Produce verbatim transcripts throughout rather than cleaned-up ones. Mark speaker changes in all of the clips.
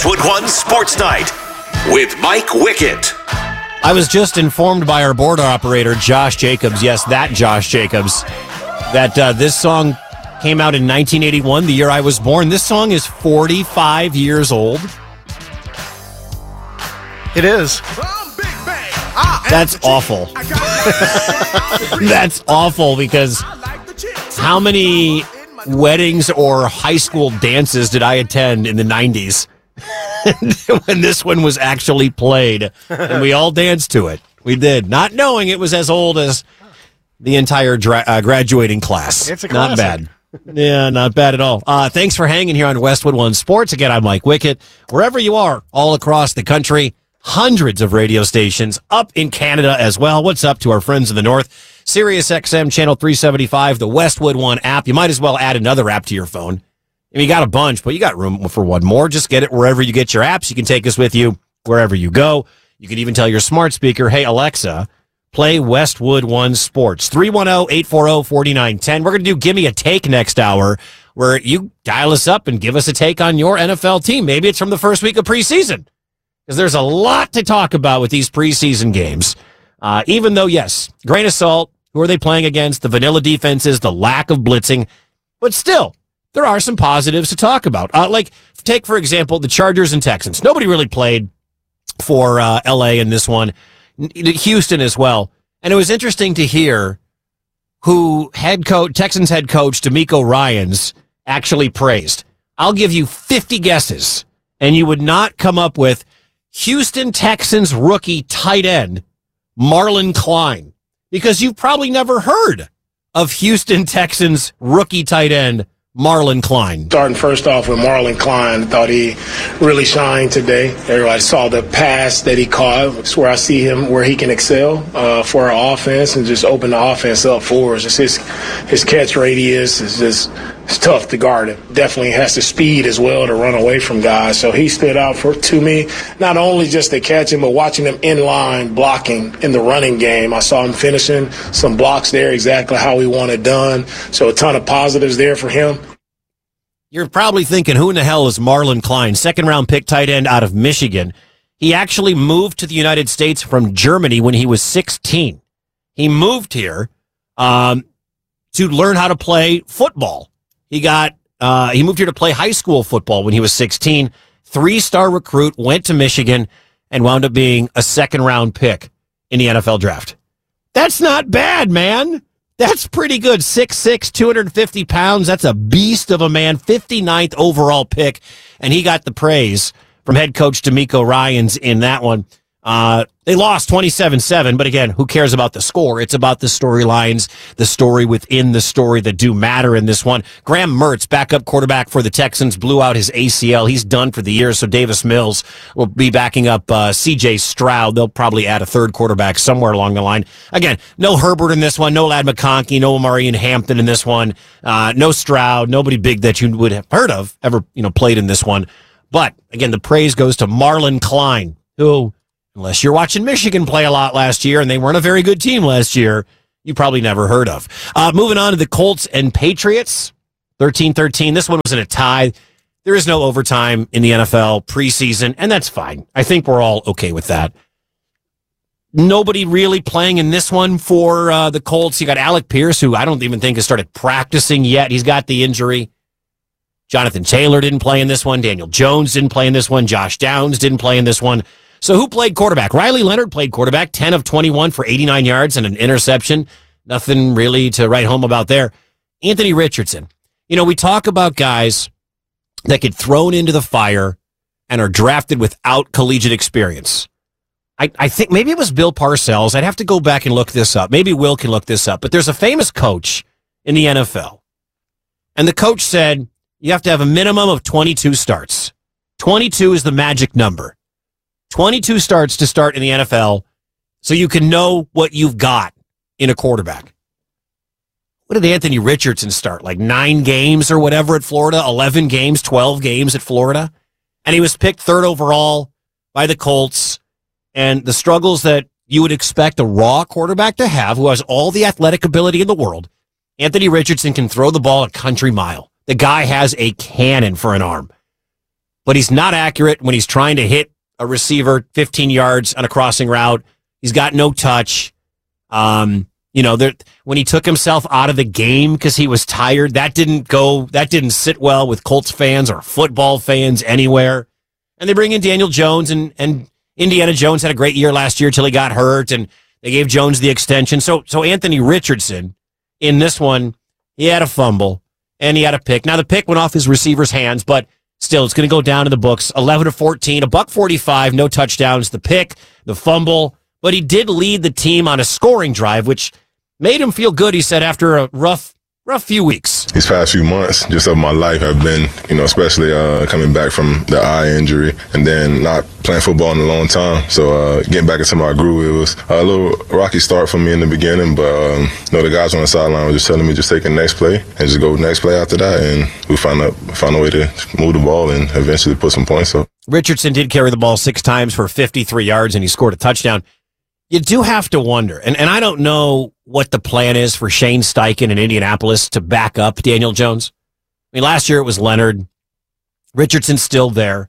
Speaker 1: Westwood One Sports Night with Mike Wickett.
Speaker 2: I was just informed by our board operator, Josh Jacobs, yes, that Josh Jacobs, that uh, this song came out in nineteen eighty-one, the year I was born. This song is forty-five years old.
Speaker 3: It is.
Speaker 2: That's awful. That's awful because how many weddings or high school dances did I attend in the nineties when this one was actually played? And we all danced to it. We did, not knowing it was as old as the entire dra- uh, graduating class.
Speaker 3: It's a
Speaker 2: not
Speaker 3: classic.
Speaker 2: bad. Yeah, not bad at all. Uh, thanks for hanging here on Westwood One Sports. Again, I'm Mike Wickett. Wherever you are, all across the country, hundreds of radio stations up in Canada as well. What's up to our friends in the north? Sirius X M Channel three seventy-five, the Westwood One app. You might as well add another app to your phone. I mean, you got a bunch, but you got room for one more. Just get it wherever you get your apps. You can take us with you wherever you go. You can even tell your smart speaker, hey, Alexa, play Westwood One Sports. three one zero, eight four zero, four nine one zero. We're going to do Gimme a Take next hour, where you dial us up and give us a take on your N F L team. Maybe it's from the first week of preseason, because there's a lot to talk about with these preseason games. Uh, even though, yes, grain of salt, who are they playing against? The vanilla defenses, the lack of blitzing. But still, there are some positives to talk about. Uh, like, take, for example, the Chargers and Texans. Nobody really played for uh, L A in this one. Houston as well. And it was interesting to hear who head coach, Texans head coach DeMeco Ryans actually praised. I'll give you fifty guesses, and you would not come up with Houston Texans rookie tight end Marlon Klein, because you've probably never heard of Houston Texans rookie tight end Marlon Klein.
Speaker 4: Starting first off with Marlon Klein, I thought he really shined today. Everybody saw the pass that he caught. It's where I see him, where he can excel uh, for our offense and just open the offense up for us. Just his, his catch radius is just it's tough to guard him. Definitely has the speed as well to run away from guys. So he stood out for to me, not only just to catch him, but watching him in line blocking in the running game. I saw him finishing some blocks there exactly how we want it done. So a ton of positives there for him.
Speaker 2: You're probably thinking, who in the hell is Marlon Klein? Second round pick tight end out of Michigan. He actually moved to the United States from Germany when he was sixteen. He moved here um, to learn how to play football. He got uh, he moved here to play high school football when he was sixteen. Three-star recruit, went to Michigan, and wound up being a second-round pick in the N F L draft. That's not bad, man. That's pretty good. six six, two hundred fifty pounds. That's a beast of a man. fifty-ninth overall pick, and he got the praise from head coach DeMeco Ryans in that one. Uh, they lost twenty-seven seven, but again, who cares about the score? It's about the storylines, the story within the story that do matter in this one. Graham Mertz, backup quarterback for the Texans, blew out his A C L. He's done for the year, so Davis Mills will be backing up uh, C J Stroud. They'll probably add a third quarterback somewhere along the line. Again, no Herbert in this one, no Lad McConkey, no Amari and Hampton in this one, uh, no Stroud, nobody big that you would have heard of ever, you know, played in this one. But again, the praise goes to Marlon Klein, who, unless you're watching Michigan play a lot last year, and they weren't a very good team last year, you probably never heard of. Uh, moving on to the Colts and Patriots, thirteen thirteen. This one was in a tie. There is no overtime in the N F L preseason, and that's fine. I think we're all okay with that. Nobody really playing in this one for uh, the Colts. You got Alec Pierce, who I don't even think has started practicing yet. He's got the injury. Jonathan Taylor didn't play in this one. Daniel Jones didn't play in this one. Josh Downs didn't play in this one. So who played quarterback? Riley Leonard played quarterback, ten of twenty-one for eighty-nine yards and an interception. Nothing really to write home about there. Anthony Richardson. You know, we talk about guys that get thrown into the fire and are drafted without collegiate experience. I, I think maybe it was Bill Parcells. I'd have to go back and look this up. Maybe Will can look this up. But there's a famous coach in the N F L. And the coach said, you have to have a minimum of twenty-two starts. twenty-two is the magic number. twenty-two starts to start in the N F L so you can know what you've got in a quarterback. What did Anthony Richardson start? Like nine games or whatever at Florida? eleven games, twelve games at Florida? And he was picked third overall by the Colts. And the struggles that you would expect a raw quarterback to have, who has all the athletic ability in the world, Anthony Richardson can throw the ball a country mile. The guy has a cannon for an arm. but he's not accurate when he's trying to hit a receiver fifteen yards on a crossing route. He's got no touch. Um, you know, there, when he took himself out of the game because he was tired, that didn't go, that didn't sit well with Colts fans or football fans anywhere. And they bring in Daniel Jones, and, and Indiana Jones had a great year last year till he got hurt, and they gave Jones the extension. So, so Anthony Richardson in this one, he had a fumble and he had a pick. Now the pick went off his receiver's hands, but still, it's going to go down in the books. eleven to fourteen, a buck forty-five, no touchdowns. The pick, the fumble, but he did lead the team on a scoring drive, which made him feel good. He said after a rough, rough few weeks.
Speaker 3: These past few months, just of my life, have been, you know, especially uh, coming back from the eye injury and then not playing football in a long time. So uh, getting back into my groove, it was a little rocky start for me in the beginning, but um, you know, the guys on the sideline were just telling me just take the next play and just go next play after that, and we found a found a way to move the ball and eventually put some points up.
Speaker 2: Richardson did carry the ball six times for fifty-three yards, and he scored a touchdown. You do have to wonder, and, and I don't know what the plan is for Shane Steichen in Indianapolis to back up Daniel Jones. I mean, last year it was Leonard. Richardson's still there.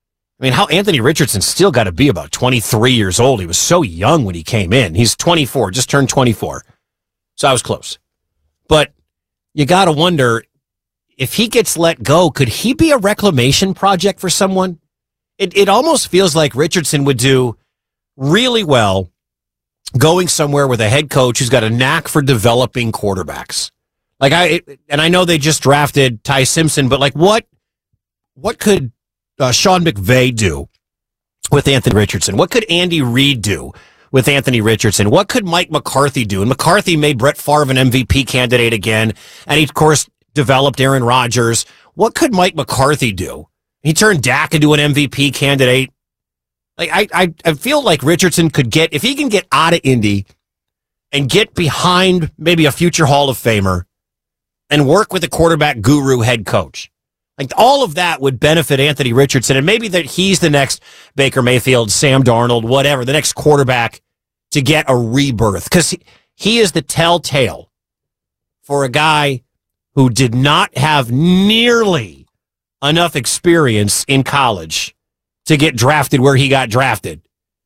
Speaker 2: I mean, how Anthony Richardson's still got to be about twenty-three years old. He was so young when he came in. He's twenty-four, just turned twenty-four. So I was close. But you got to wonder, if he gets let go, could he be a reclamation project for someone? It, it almost feels like Richardson would do really well going somewhere with a head coach who's got a knack for developing quarterbacks. Like I, and I know they just drafted Ty Simpson, but like what, what could uh, Sean McVay do with Anthony Richardson? What could Andy Reid do with Anthony Richardson? What could Mike McCarthy do? And McCarthy made Brett Favre an M V P candidate again, and he of course developed Aaron Rodgers. What could Mike McCarthy do? He turned Dak into an M V P candidate. Like I, I, I feel like Richardson could get, if he can get out of Indy and get behind maybe a future Hall of Famer and work with a quarterback guru head coach. Like all of that would benefit Anthony Richardson, and maybe that he's the next Baker Mayfield, Sam Darnold, whatever, the next quarterback to get a rebirth. Because he, he is the telltale for a guy who did not have nearly enough experience in college to get drafted where he got drafted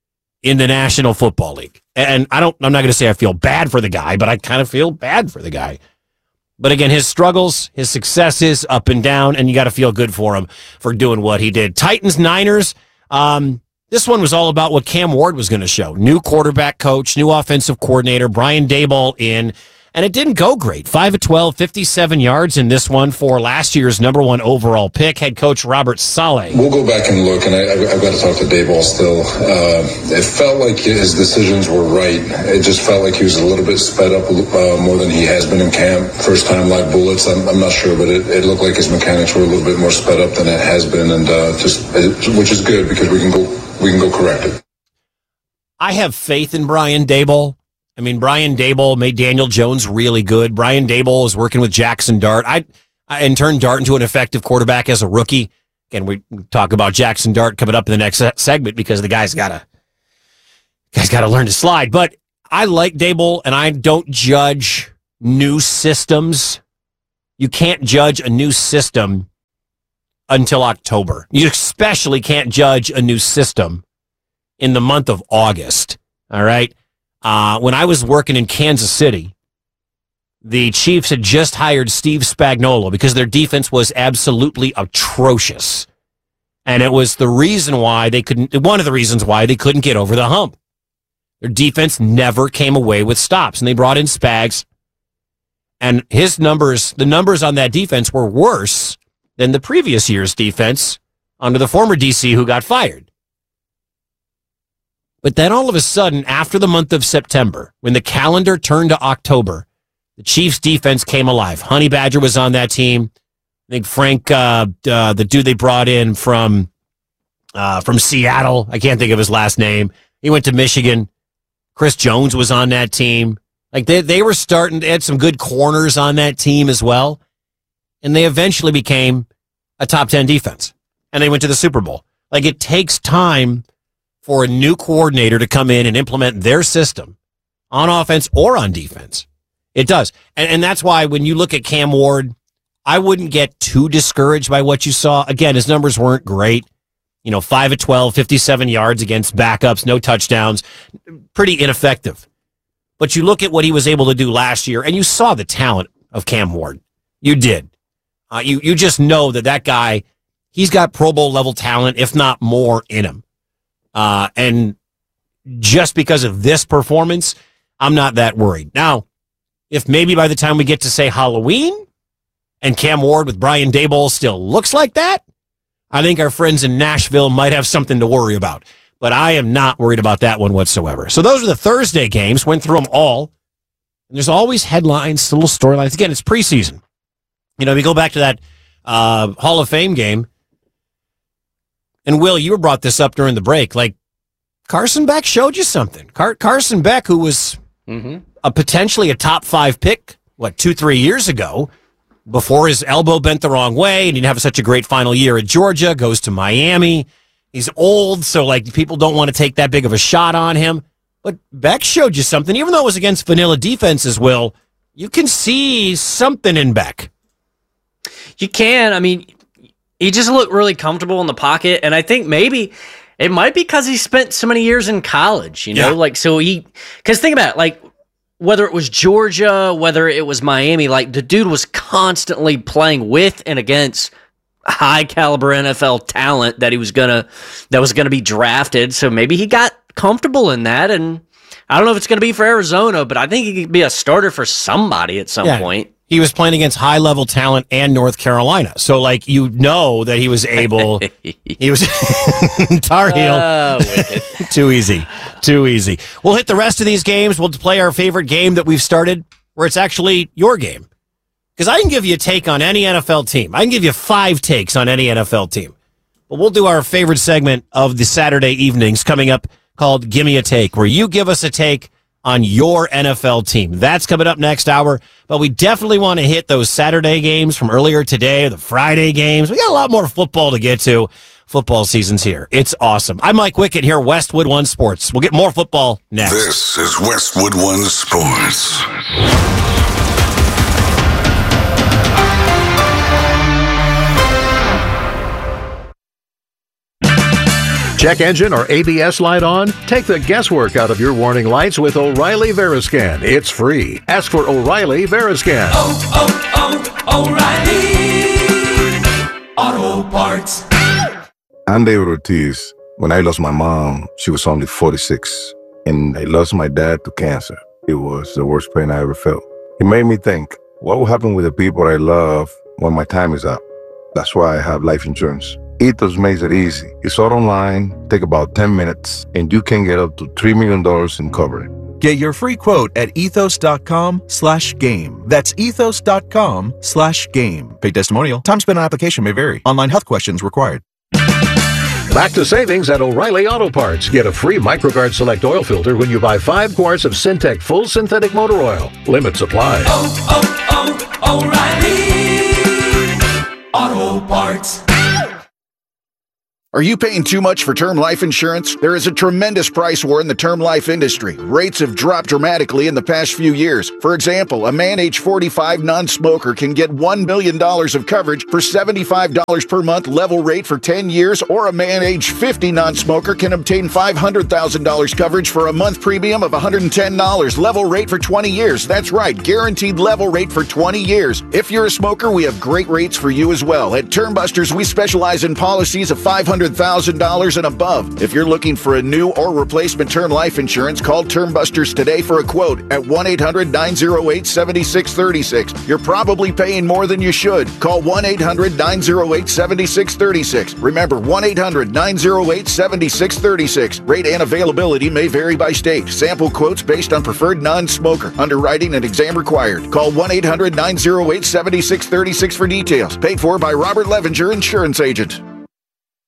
Speaker 2: in the National Football League. And I don't, I'm not going to say I feel bad for the guy, but I kind of feel bad for the guy. But again, his struggles, his successes, up and down, and you got to feel good for him for doing what he did. Titans, Niners, um, this one was all about what Cam Ward was going to show. New quarterback coach, new offensive coordinator, Brian Daboll in, and it didn't go great. five of twelve, fifty-seven yards in this one for last year's number one overall pick, head coach Robert Saleh.
Speaker 5: We'll go back and look, and I, I've got to talk to Daboll still. Uh, it felt like his decisions were right. It just felt like he was a little bit sped up uh, more than he has been in camp. First time live bullets, I'm, I'm not sure, but it, it looked like his mechanics were a little bit more sped up than it has been, and uh, just which is good because we can go we can go correct it.
Speaker 2: I have faith in Brian Daboll. I mean, Brian Daboll made Daniel Jones really good. Brian Daboll is working with Jackson Dart. I, I and turned Dart into an effective quarterback as a rookie. Again, we talk about Jackson Dart coming up in the next segment because the guy's got to guy's got to learn to slide. But I like Daboll, and I don't judge new systems. You can't judge a new system until October. You especially can't judge a new system in the month of August. All right. Uh, when I was working in Kansas City, the Chiefs had just hired Steve Spagnuolo because their defense was absolutely atrocious. And it was the reason why they couldn't, one of the reasons why they couldn't get over the hump. Their defense never came away with stops, and they brought in Spags. And his numbers, the numbers on that defense were worse than the previous year's defense under the former D C who got fired. But then all of a sudden, after the month of September, when the calendar turned to October, the Chiefs' defense came alive. Honey Badger was on that team. I think Frank, uh, uh, the dude they brought in from uh, from Seattle, I can't think of his last name. He went to Michigan. Chris Jones was on that team. Like they they were starting to add some good corners on that team as well. And they eventually became a top ten defense. And they went to the Super Bowl. Like it takes time for a new coordinator to come in and implement their system on offense or on defense. It does. And, and that's why when you look at Cam Ward I wouldn't get too discouraged by what you saw. Again, his numbers weren't great. You know, five of twelve, fifty-seven yards against backups, no touchdowns, pretty ineffective. But you look at what he was able to do last year, and you saw the talent of Cam Ward. You did. Uh, you, you just know that that guy, he's got Pro Bowl level talent, if not more, in him. Uh, and just because of this performance, I'm not that worried. Now, if maybe by the time we get to, say, Halloween, and Cam Ward with Brian Daboll still looks like that, I think our friends in Nashville might have something to worry about. But I am not worried about that one whatsoever. So those are the Thursday games. Went through them all. And there's always headlines, little storylines. Again, it's preseason. You know, if you go back to that uh, Hall of Fame game, and Will, you brought this up during the break, like Carson Beck showed you something. Car- Carson Beck, who was mm-hmm. a potentially a top five pick, what, two, three years ago, before his elbow bent the wrong way and he didn't have such a great final year at Georgia, goes to Miami. He's old, so like people don't want to take that big of a shot on him. But Beck showed you something. Even though it was against vanilla defenses, Will, you can see something in Beck.
Speaker 6: You can. I mean, he just looked really comfortable in the pocket, and I think maybe it might be because he spent so many years in college, you know?
Speaker 2: Yeah.
Speaker 6: Like, so he... Because think about it, like, whether it was Georgia, whether it was Miami, like the dude was constantly playing with and against high caliber N F L talent that he was gonna that was gonna be drafted. So maybe he got comfortable in that, and I don't know if it's gonna be for Arizona, but I think he could be a starter for somebody at some
Speaker 2: yeah.
Speaker 6: point.
Speaker 2: He was playing against high level talent and North Carolina, so like you know that he was able. he was Tar Heel.
Speaker 6: Oh,
Speaker 2: Too easy. Too easy. We'll hit the rest of these games. We'll play our favorite game that we've started, where it's actually your game. Because I can give you a take on any N F L team. I can give you five takes on any N F L team. But we'll do our favorite segment of the Saturday evenings coming up called Gimme a Take, where you give us a take on your N F L team. That's coming up next hour. But we definitely want to hit those Saturday games from earlier today, the Friday games. We got a lot more football to get to. Football season's here. It's awesome. I'm Mike Wickett here, Westwood One Sports. We'll get more football next.
Speaker 1: This is Westwood One Sports.
Speaker 7: Check engine or A B S light on? Take the guesswork out of your warning lights with O'Reilly Veriscan. It's free. Ask for O'Reilly Veriscan.
Speaker 8: Oh, oh, oh, O'Reilly Auto Parts.
Speaker 9: I'm David Ortiz. When I lost my mom, she was only forty-six. And I lost my dad to cancer. It was the worst pain I ever felt. It made me think, what will happen with the people I love when my time is up? That's why I have life insurance. Ethos makes it easy. It's all online, take about ten minutes, and you can get up to three million dollars in coverage.
Speaker 10: Get your free quote at ethos.com slash game. That's ethos.com slash game. Paid testimonial. Time spent on application may vary. Online health questions required.
Speaker 7: Back to savings at O'Reilly Auto Parts. Get a free MicroGuard Select oil filter when you buy five quarts of Syntec Full Synthetic Motor Oil. Limit supply.
Speaker 8: Oh, oh, oh, O'Reilly Auto Parts.
Speaker 11: Are you paying too much for term life insurance? There is a tremendous price war in the term life industry. Rates have dropped dramatically in the past few years. For example, a man age forty-five non-smoker can get one million dollars of coverage for seventy-five dollars per month level rate for ten years, or a man age fifty non-smoker can obtain five hundred thousand dollars coverage for a month premium of one hundred ten dollars level rate for twenty years. That's right, guaranteed level rate for twenty years. If you're a smoker, we have great rates for you as well. At Term Busters, we specialize in policies of five hundred thousand dollars and above. If you're looking for a new or replacement term life insurance, call Term Busters today for a quote at one eight hundred nine oh eight seven six three six. You're probably paying more than you should. Call one eight hundred nine oh eight seven six three six. Remember, one eight hundred nine oh eight seven six three six. Rate and availability may vary by state. Sample quotes based on preferred non-smoker. Underwriting and exam required. Call one eight hundred nine oh eight seven six three six for details. Paid for by Robert Levenger, Insurance Agent.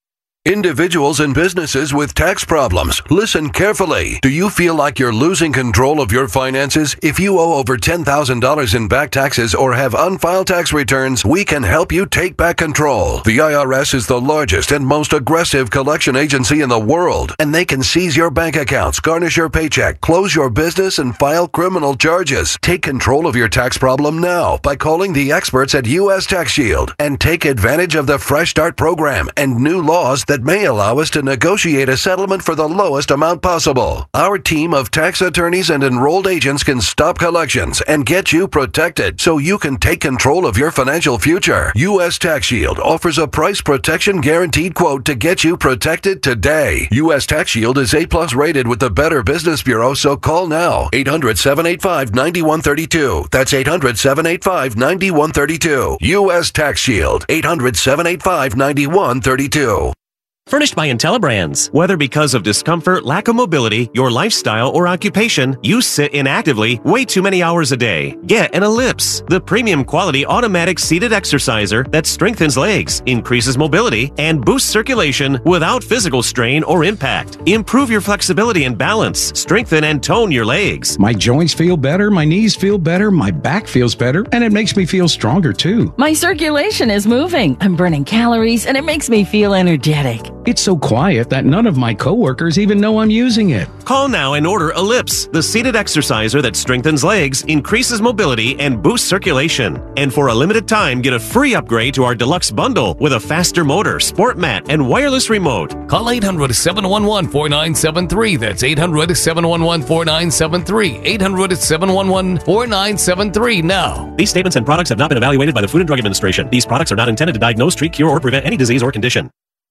Speaker 12: Individuals and businesses with tax problems, listen carefully. Do you feel like you're losing control of your finances? If you owe over ten thousand dollars in back taxes or have unfiled tax returns, we can help you take back control. The I R S is the largest and most aggressive collection agency in the world, and they can seize your bank accounts, garnish your paycheck, close your business, and file criminal charges. Take control of your tax problem now by calling the experts at U S Tax Shield and take advantage of the Fresh Start program and new laws that may allow us to negotiate a settlement for the lowest amount possible. Our team of tax attorneys and enrolled agents can stop collections and get you protected so you can take control of your financial future. U S Tax Shield offers a price protection guaranteed quote to get you protected today. U S Tax Shield is A plus rated with the Better Business Bureau, so call now. eight hundred, seven eight five, nine one three two. That's eight hundred, seven eight five, nine one three two. U S Tax Shield. eight hundred, seven eight five, nine one three two.
Speaker 13: Furnished by IntelliBrands. Whether because of discomfort, lack of mobility, your lifestyle, or occupation, you sit inactively way too many hours a day. Get an Ellipse, the premium quality automatic seated exerciser that strengthens legs, increases mobility, and boosts circulation without physical strain or impact. Improve your flexibility and balance. Strengthen and tone your legs.
Speaker 14: My joints feel better, my knees feel better, my back feels better, and it makes me feel stronger too.
Speaker 15: My circulation is moving. I'm burning calories, and it makes me feel energetic.
Speaker 14: It's so quiet that none of my coworkers even know I'm using it.
Speaker 13: Call now and order Ellipse, the seated exerciser that strengthens legs, increases mobility, and boosts circulation. And for a limited time, get a free upgrade to our deluxe bundle with a faster motor, sport mat, and wireless remote.
Speaker 16: Call eight hundred, seven one one, four nine seven three. That's eight hundred, seven one one, four nine seven three. eight hundred, seven one one, four nine seven three now.
Speaker 13: These statements and products have not been evaluated by the Food and Drug Administration. These products are not intended to diagnose, treat, cure, or prevent any disease or condition.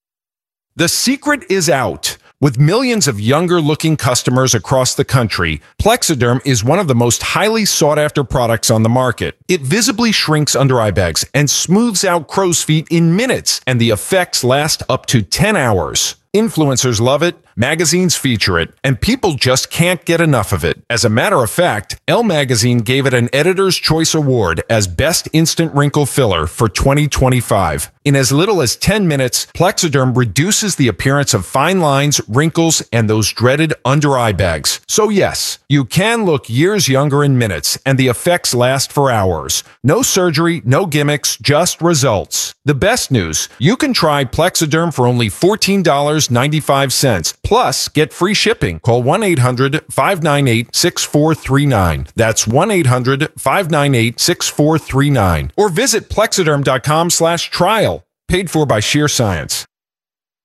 Speaker 17: The secret is out. With millions of younger-looking customers across the country, Plexiderm is one of the most highly sought-after products on the market. It visibly shrinks under-eye bags and smooths out crow's feet in minutes, and the effects last up to ten hours. Influencers love it, magazines feature it, and people just can't get enough of it. As a matter of fact, Elle Magazine gave it an Editor's Choice Award as Best Instant Wrinkle Filler for twenty twenty-five. In as little as ten minutes, Plexiderm reduces the appearance of fine lines, wrinkles, and those dreaded under-eye bags. So yes, you can look years younger in minutes, and the effects last for hours. No surgery, no gimmicks, just results. The best news, you can try Plexiderm for only fourteen dollars and ninety-five cents. Plus, get free shipping. Call one eight hundred, five nine eight, six four three nine. That's one eight hundred, five nine eight, six four three nine. Or visit Plexiderm dot com slash trial. Paid for by Sheer Science.